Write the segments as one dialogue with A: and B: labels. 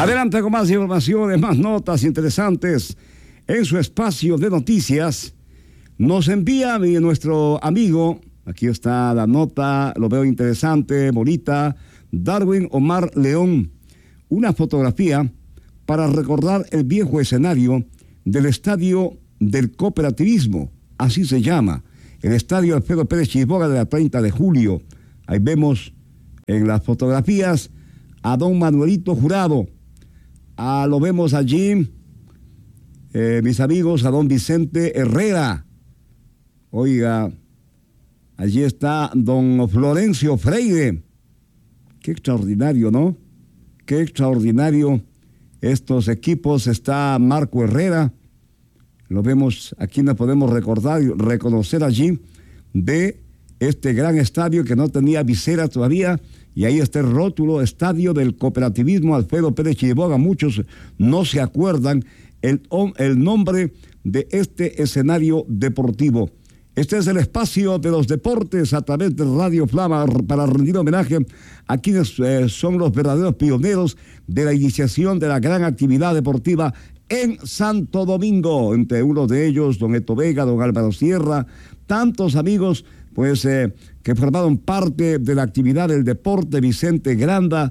A: Adelante con más informaciones, más notas interesantes en su espacio de noticias. Nos envía nuestro amigo, aquí está la nota, lo veo interesante, bonita, Darwin Omar León, una fotografía para recordar el viejo escenario del Estadio del Cooperativismo, así se llama, el Estadio Alfredo Pérez Chisboga de la 30 de julio. Ahí vemos en las fotografías a don Manuelito Jurado, lo vemos allí, mis amigos, a don Vicente Herrera. Oiga, allí está don Florencio Freire. Qué extraordinario, ¿no? Qué extraordinario estos equipos. Está Marco Herrera. Lo vemos, aquí nos podemos recordar y reconocer allí de este gran estadio que no tenía visera todavía. Y ahí está el rótulo, Estadio del Cooperativismo Alfredo Pérez Chisboga. Muchos no se acuerdan el nombre de este escenario deportivo. Este es el espacio de los deportes a través de Radio Flama para rendir homenaje a quienes son los verdaderos pioneros de la iniciación de la gran actividad deportiva en Santo Domingo. Entre uno de ellos, don Eto Vega, don Álvaro Sierra, tantos amigos pues que formaron parte de la actividad del deporte, Vicente Granda.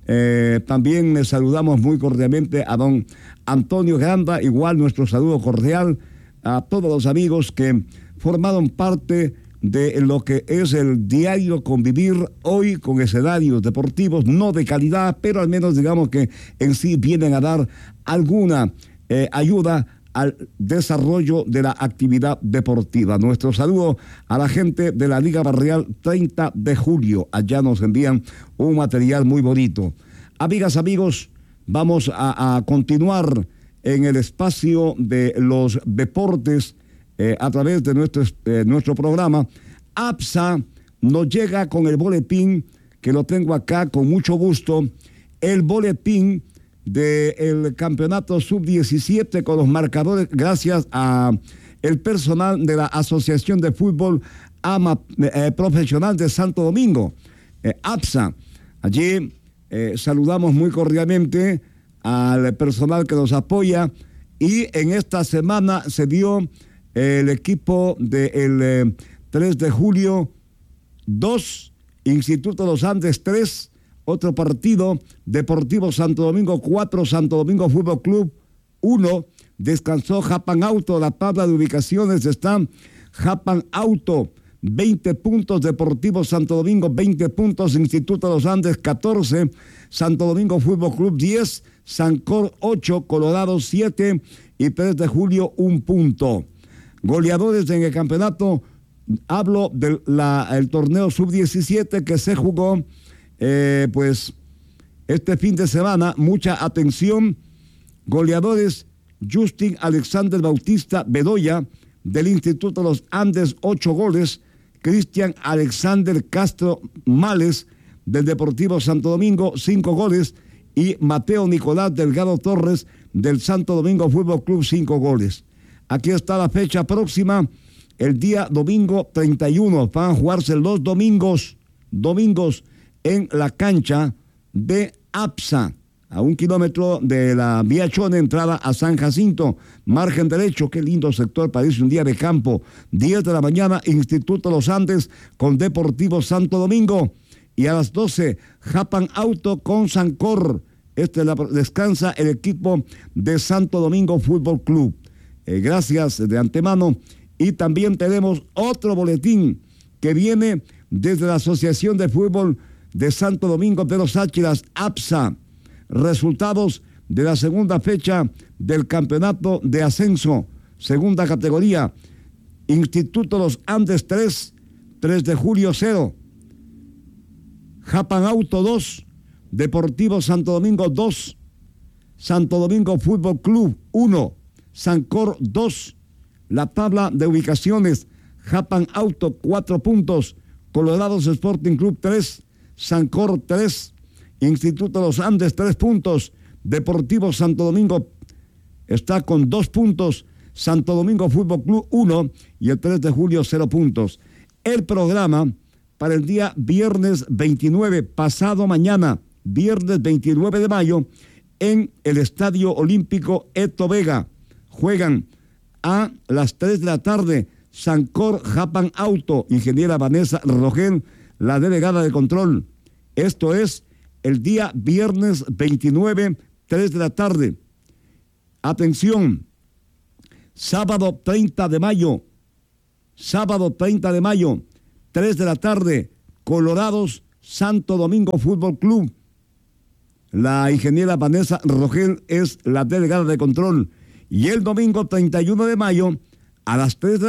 A: También les saludamos muy cordialmente a don Antonio Granda, igual nuestro saludo cordial a todos los amigos que formaron parte de lo que es el diario convivir hoy con escenarios deportivos, no de calidad, pero al menos digamos que en sí vienen a dar alguna ayuda al desarrollo de la actividad deportiva. Nuestro saludo a la gente de la Liga Barrial 30 de julio. Allá nos envían un material muy bonito. Amigas, amigos, vamos a continuar en el espacio de los deportes a través de nuestro programa. APSA nos llega con el boletín, que lo tengo acá con mucho gusto, el boletín del campeonato sub-17 con los marcadores, gracias a el personal de la Asociación de Fútbol Profesional de Santo Domingo, APSA. Allí saludamos muy cordialmente al personal que nos apoya, y en esta semana se dio el equipo del 3 de julio 2, Instituto Los Andes 3, otro partido, Deportivo Santo Domingo 4, Santo Domingo Fútbol Club 1, descansó Japan Auto. La tabla de ubicaciones está Japan Auto, 20 puntos, Deportivo Santo Domingo 20 puntos, Instituto Los Andes 14, Santo Domingo Fútbol Club 10, Sancor 8, Colorado 7 y 3 de julio 1 punto. Goleadores en el campeonato, hablo del torneo sub-17 que se jugó pues este fin de semana. Mucha atención. Goleadores: Justin Alexander Bautista Bedoya del Instituto Los Andes, 8 goles. Cristian Alexander Castro Males del Deportivo Santo Domingo, 5 goles. Y Mateo Nicolás Delgado Torres del Santo Domingo Fútbol Club, 5 goles. Aquí está la fecha próxima, el día domingo 31. Van a jugarse los domingos en la cancha de APSA, a 1 kilómetro de la vía Chone, entrada a San Jacinto, margen derecho. Qué lindo sector, parece un día de campo. 10 de la mañana, Instituto Los Andes con Deportivo Santo Domingo. Y a las 12, Japan Auto con Sancor. Descansa el equipo de Santo Domingo Fútbol Club. Gracias de antemano. Y también tenemos otro boletín que viene desde la Asociación de Fútbol de Santo Domingo de los Áchilas, APSA. Resultados de la segunda fecha del campeonato de ascenso, segunda categoría. Instituto Los Andes 3 de julio 0. Japan Auto 2, Deportivo Santo Domingo 2, Santo Domingo Fútbol Club 1, Sancor 2. La tabla de ubicaciones: Japan Auto 4 puntos, Colorados Sporting Club 3, Sancor 3, Instituto Los Andes 3 puntos, Deportivo Santo Domingo está con 2 puntos, Santo Domingo Fútbol Club 1 y el 3 de julio 0 puntos. El programa para el día viernes 29, pasado mañana, viernes 29 de mayo, en el Estadio Olímpico Eto Vega. Juegan a las 3 de la tarde Sancor Japan Auto, ingeniera Vanessa Rogel, la delegada de control. Esto es el día viernes 29, 3 de la tarde. Atención, sábado 30 de mayo, 3 de la tarde, Colorados Santo Domingo Fútbol Club. La ingeniera Vanessa Rogel es la delegada de control. Y el domingo 31 de mayo, a las 3 de la